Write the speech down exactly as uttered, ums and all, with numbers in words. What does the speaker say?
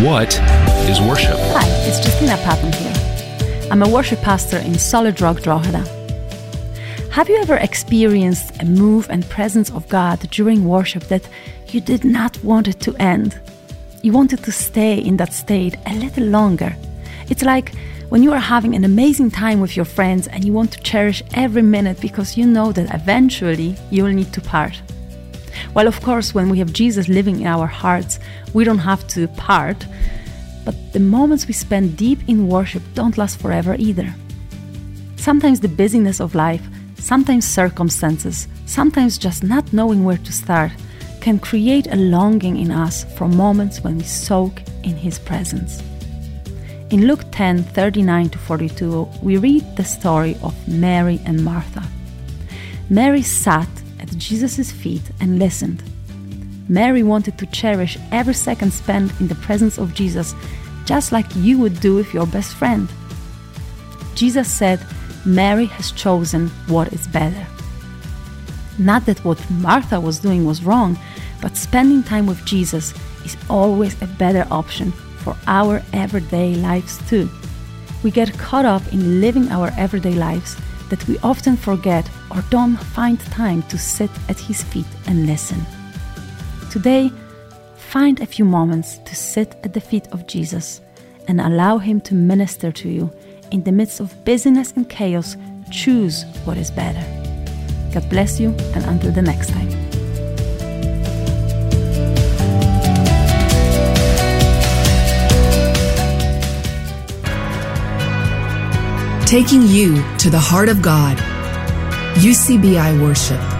What is worship? Hi, it's Justina Patton here. I'm a worship pastor in Solid Rock, Drogheda. Have you ever experienced a move and presence of God during worship that you did not want it to end? You wanted to stay in that state a little longer. It's like when you are having an amazing time with your friends and you want to cherish every minute because you know that eventually you will need to part. Well, of course, when we have Jesus living in our hearts, we don't have to part, but the moments we spend deep in worship don't last forever either. Sometimes the busyness of life, sometimes circumstances, sometimes just not knowing where to start, can create a longing in us for moments when we soak in His presence. In Luke ten, thirty-nine to forty-two, we read the story of Mary and Martha. Mary sat at Jesus' feet and listened. Mary wanted to cherish every second spent in the presence of Jesus, just like you would do with your best friend. Jesus said, Mary has chosen what is better. Not that what Martha was doing was wrong, but spending time with Jesus is always a better option for our everyday lives too. We get caught up in living our everyday lives that we often forget or don't find time to sit at His feet and listen. Today, find a few moments to sit at the feet of Jesus and allow Him to minister to you. In the midst of busyness and chaos, choose what is better. God bless you, and until the next time. Taking you to the heart of God. U C B I Worship.